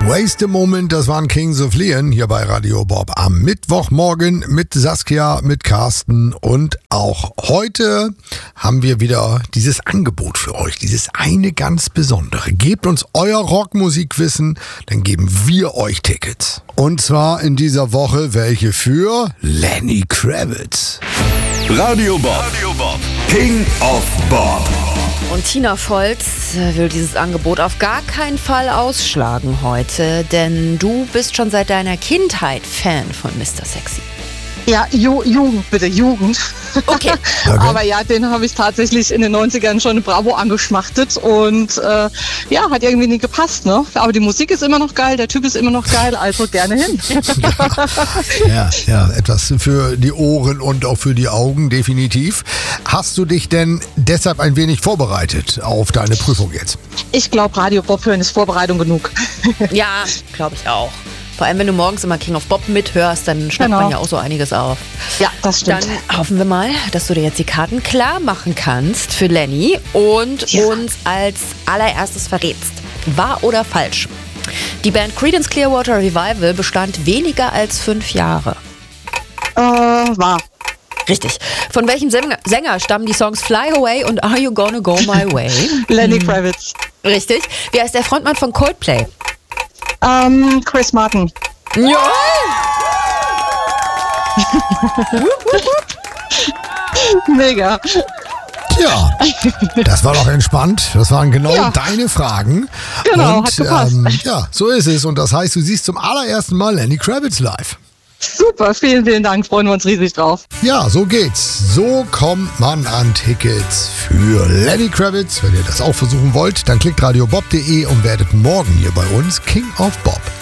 Waste a Moment, das waren Kings of Leon hier bei Radio Bob am Mittwochmorgen mit Saskia, mit Carsten und auch heute haben wir wieder dieses Angebot für euch, dieses eine ganz besondere. Gebt uns euer Rockmusikwissen, dann geben wir euch Tickets. Und zwar in dieser Woche welche für Lenny Kravitz. Radio Bob, King of Bob. Und Tina Volz will dieses Angebot auf gar keinen Fall ausschlagen heute, denn du bist schon seit deiner Kindheit Fan von Mr. Sexy. Ja, Jugend, bitte, Jugend. Okay. Aber ja, den habe ich tatsächlich in den 90ern schon in Bravo angeschmachtet und hat irgendwie nie gepasst, ne? Aber die Musik ist immer noch geil, der Typ ist immer noch geil, also gerne hin. Ja, etwas für die Ohren und auch für die Augen, definitiv. Hast du dich denn deshalb ein wenig vorbereitet auf deine Prüfung jetzt? Ich glaube, Radio Bob hören ist Vorbereitung genug. Ja, glaube ich auch. Vor allem, wenn du morgens immer King of Bob mithörst, dann schnappt man ja auch so einiges auf. Ja, das stimmt. Dann hoffen wir mal, dass du dir jetzt die Karten klar machen kannst für Lenny und uns als allererstes verrätst. Wahr oder falsch? Die Band Creedence Clearwater Revival bestand weniger als 5 Jahre. Wahr. Richtig. Von welchem Sänger stammen die Songs Fly Away und Are You Gonna Go My Way? Lenny Kravitz. Richtig. Wer ist der Frontmann von Coldplay? Chris Martin. Ja! Mega. Tja, das war doch entspannt. Das waren genau deine Fragen. Genau, und, hat gepasst. So ist es. Und das heißt, du siehst zum allerersten Mal Lenny Kravitz live. Super, vielen, vielen Dank. Freuen wir uns riesig drauf. Ja, so geht's. So kommt man an Tickets für Lenny Kravitz. Wenn ihr das auch versuchen wollt, dann klickt radiobob.de und werdet morgen hier bei uns King of Bob.